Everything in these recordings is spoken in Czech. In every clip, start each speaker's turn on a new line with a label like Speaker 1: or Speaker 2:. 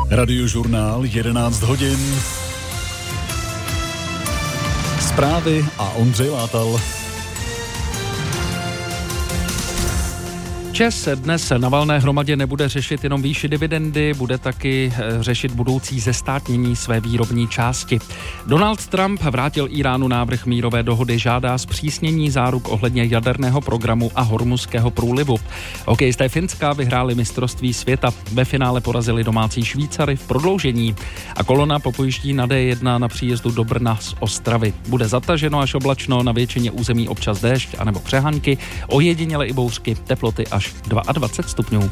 Speaker 1: Radiožurnál 11 hodin. Zprávy a Ondřej Látal.
Speaker 2: ČEZ dnes na valné hromadě nebude řešit jenom výši dividendy, bude taky řešit budoucí zestátnění své výrobní části. Donald Trump vrátil Íránu návrh mírové dohody, žádá zpřísnění záruk ohledně jaderného programu a Hormuzského průlivu. Hokejisté Finska vyhráli mistrovství světa, ve finále porazili domácí Švýcary v prodloužení a kolona popojíždí na D1 na příjezdu do Brna z Ostravy. Bude zataženo až oblačno, na většině území občas déšť anebo přehanky, ojediněle i bouřky, teploty až 22 stupňů.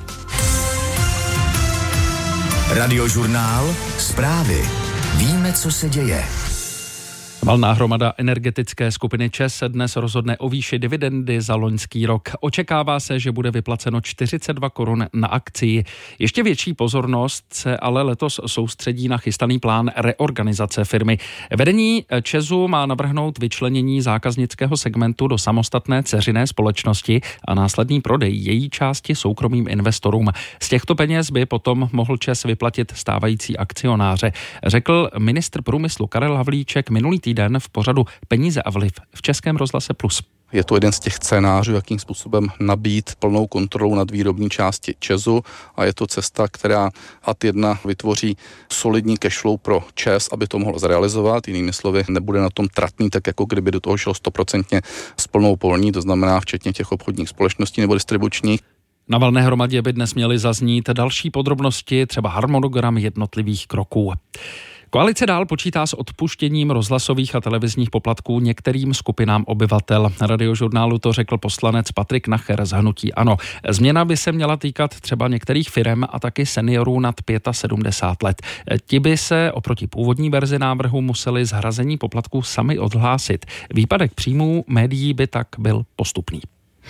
Speaker 3: Radiožurnál, zprávy. Víme, co se děje.
Speaker 2: Valná hromada energetické skupiny ČEZ se dnes rozhodne o výši dividendy za loňský rok. Očekává se, že bude vyplaceno 42 korun na akcii. Ještě větší pozornost se ale letos soustředí na chystaný plán reorganizace firmy. Vedení ČEZu má navrhnout vyčlenění zákaznického segmentu do samostatné dceřiné společnosti a následný prodej její části soukromým investorům. Z těchto peněz by potom mohl ČEZ vyplatit stávající akcionáře, řekl ministr průmyslu Karel Havlíček minulý týden v pořadu Peníze a vliv v Českém rozhlase Plus.
Speaker 4: Je to jeden z těch scénářů, jakým způsobem nabít plnou kontrolu nad výrobní části ČEZu a je to cesta, která ad 1 vytvoří solidní cashflow pro ČEZ, aby to mohl zrealizovat. Jinými slovy, nebude na tom tratný, tak jako kdyby do toho šel 100% s plnou polní, to znamená včetně těch obchodních společností nebo distribučních.
Speaker 2: Na valné hromadě by dnes měly zaznít další podrobnosti, třeba harmonogram jednotlivých kroků. Koalice dál počítá s odpuštěním rozhlasových a televizních poplatků některým skupinám obyvatel. Radiožurnálu to řekl poslanec Patrik Nacher z hnutí ANO. Změna by se měla týkat třeba některých firem a taky seniorů nad 75 let. Ti by se oproti původní verzi návrhu museli z hrazení poplatků sami odhlásit. Výpadek příjmů médií by tak byl postupný.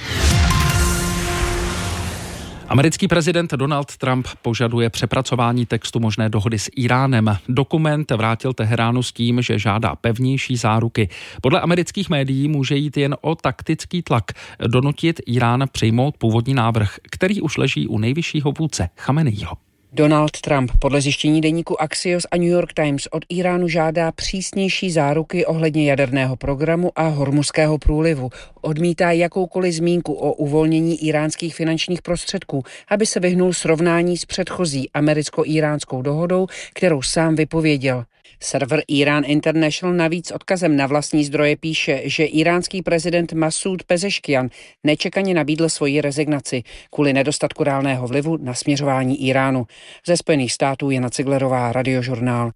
Speaker 2: Americký prezident Donald Trump požaduje přepracování textu možné dohody s Íránem. Dokument vrátil Teheránu s tím, že žádá pevnější záruky. Podle amerických médií může jít jen o taktický tlak, donutit Írán přijmout původní návrh, který už leží u nejvyššího vůdce Chameneiho.
Speaker 5: Donald Trump podle zjištění deníku Axios a New York Times od Íránu žádá přísnější záruky ohledně jaderného programu a Hormuzského průlivu. Odmítá jakoukoliv zmínku o uvolnění íránských finančních prostředků, aby se vyhnul srovnání s předchozí americko-íránskou dohodou, kterou sám vypověděl. Server Iran International navíc odkazem na vlastní zdroje píše, že iránský prezident Masud Pezeškian nečekaně nabídl svoji rezignaci kvůli nedostatku reálného vlivu na směřování Iránu. Ze Spojených států Jana Ciglerová, Radiožurnál.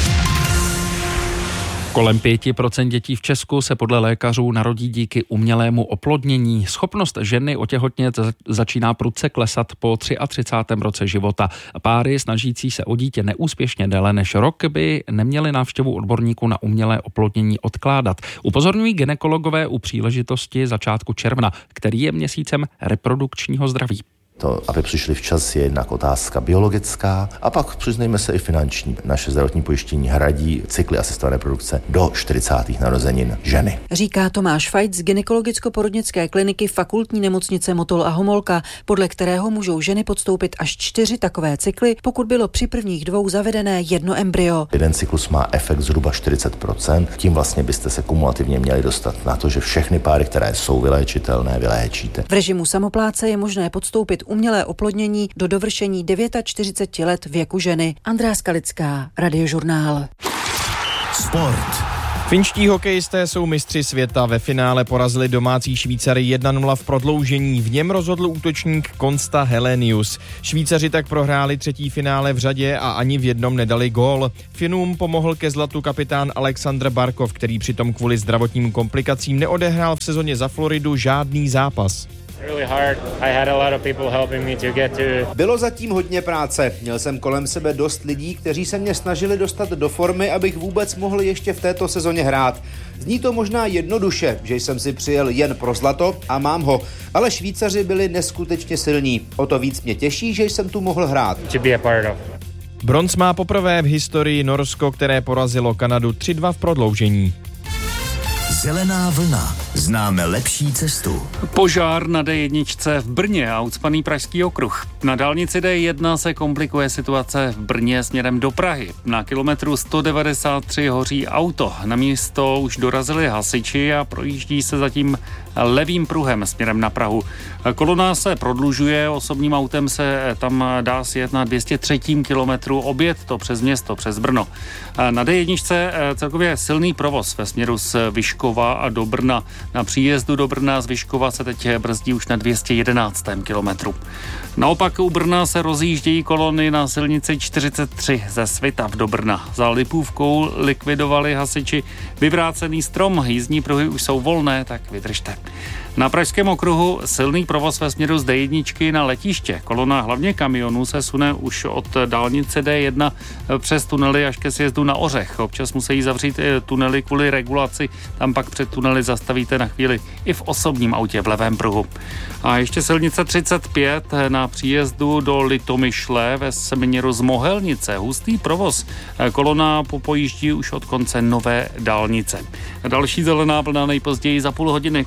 Speaker 2: Kolem 5% dětí v Česku se podle lékařů narodí díky umělému oplodnění. Schopnost ženy otěhotnět začíná prudce klesat po 33. roce života. Páry snažící se o dítě neúspěšně déle než rok by neměly návštěvu odborníků na umělé oplodnění odkládat. Upozorňují gynekologové u příležitosti začátku června, který je měsícem reprodukčního zdraví.
Speaker 6: To, aby přišli včas, je jednak otázka biologická a pak přiznejme se i finanční. Naše zdravotní pojištění hradí cykly asistované reprodukce do 40. narozenin ženy.
Speaker 7: Říká Tomáš Fajt z gynekologicko-porodnické kliniky Fakultní nemocnice Motol a Homolka, podle kterého můžou ženy podstoupit až 4 takové cykly, pokud bylo při prvních 2 zavedené jedno embryo.
Speaker 6: Jeden cyklus má efekt zhruba 40%, tím vlastně byste se kumulativně měli dostat na to, že všechny páry, které jsou vyléčitelné, vyléčíte.
Speaker 7: V režimu samopláce je možné podstoupit umělé oplodnění do dovršení 49 let věku ženy. Andrá Skalická, Radiožurnál.
Speaker 3: Sport.
Speaker 8: Finští hokejisté jsou mistři světa. Ve finále porazili domácí Švýcary 1-0 v prodloužení. V něm rozhodl útočník Konsta Helenius. Švýcaři tak prohráli 3. finále v řadě a ani v jednom nedali gól. Finům pomohl ke zlatu kapitán Aleksandr Barkov, který přitom kvůli zdravotním komplikacím neodehrál v sezóně za Floridu žádný zápas.
Speaker 9: Bylo zatím hodně práce. Měl jsem kolem sebe dost lidí, kteří se mě snažili dostat do formy, abych vůbec mohl ještě v této sezóně hrát. Zní to možná jednoduše, že jsem si přijel jen pro zlato a mám ho, ale Švýcaři byli neskutečně silní. O to víc mě těší, že jsem tu mohl hrát.
Speaker 8: Bronz má poprvé v historii Norsko, které porazilo Kanadu 3-2 v prodloužení.
Speaker 3: Zelená vlna. Známe lepší cestu.
Speaker 2: Požár na D1 v Brně a ucpaný pražský okruh. Na dálnici D1 se komplikuje situace v Brně směrem do Prahy. Na kilometru 193 hoří auto. Na místo už dorazili hasiči a projíždí se zatím levým pruhem směrem na Prahu. Kolona se prodlužuje, osobním autem se tam dá sjet na 203. kilometru, objet to přes město, přes Brno. Na D1 celkově silný provoz ve směru z Vyškova a do Brna. Na příjezdu do Brna z Vyškova se teď brzdí už na 211. kilometru. Naopak u Brna se rozjíždějí kolony na silnici 43 ze Svitav do Brna. Za Lipůvkou likvidovali hasiči vyvrácený strom. Jízdní pruhy už jsou volné, tak vydržte. Na pražském okruhu silný provoz ve směru z D1 na letiště. Kolona hlavně kamionů se sune už od dálnice D1 přes tunely až ke sjezdu na Ořech. Občas musí zavřít tunely kvůli regulaci, tam pak před tunely zastavíte na chvíli i v osobním autě v levém pruhu. A ještě silnice 35 na příjezdu do Litomyšle ve směru z Mohelnice. Hustý provoz. Kolona popojíždí už od konce nové dálnice. Další zelená vlna nejpozději za půl hodiny.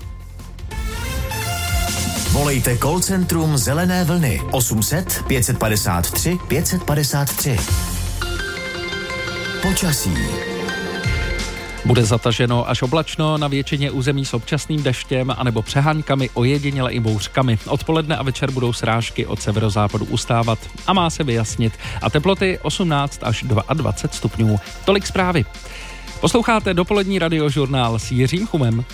Speaker 3: Volejte call centrum Zelené vlny 800 553 553. Počasí.
Speaker 2: Bude zataženo až oblačno, na většině území s občasným deštěm anebo přeháňkami, ojediněle i bouřkami. Odpoledne a večer budou srážky od severozápadu ustávat a má se vyjasnit. A teploty 18 až 22 stupňů. Tolik zprávy. Posloucháte dopolední radiožurnál s Jiřím Chumem.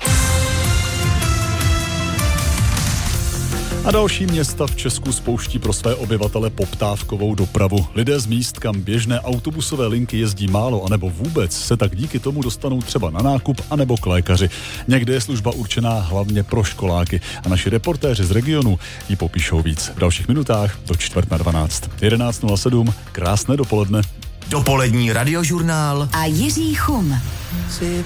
Speaker 1: A další města v Česku spouští pro své obyvatele poptávkovou dopravu. Lidé z míst, kam běžné autobusové linky jezdí málo anebo vůbec, se tak díky tomu dostanou třeba na nákup anebo k lékaři. Někde je služba určená hlavně pro školáky a naši reportéři z regionu ji popíšou víc. V dalších minutách do 11:45. 11:07. Krásné dopoledne.
Speaker 3: Dopolední radiožurnál
Speaker 10: a Jiří Chum.